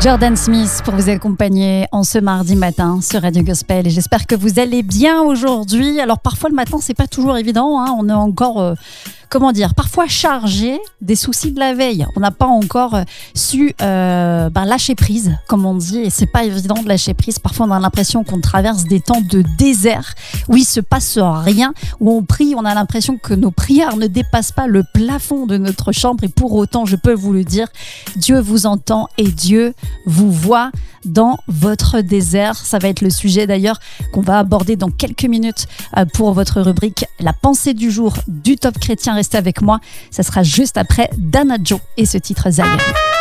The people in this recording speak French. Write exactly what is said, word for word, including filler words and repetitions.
Jordan Smith pour vous accompagner en ce mardi matin sur Radio Gospel et j'espère que vous allez bien aujourd'hui. Alors parfois le matin c'est pas toujours évident, hein. On est encore, euh, comment dire, parfois chargé des soucis de la veille. On n'a pas encore euh, su euh, ben, lâcher prise, comme on dit, et c'est pas évident de lâcher prise. Parfois on a l'impression qu'on traverse des temps de désert où il se passe rien, où on prie, on a l'impression que nos prières ne dépassent pas le plafond de notre chambre et pour autant je peux vous le dire, Dieu vous entend et Dieu vous voit dans votre désert. Ça va être le sujet d'ailleurs qu'on va aborder dans quelques minutes pour votre rubrique La pensée du jour du Top Chrétien. Restez avec moi, ça sera juste après Dana Joe et ce titre Zion.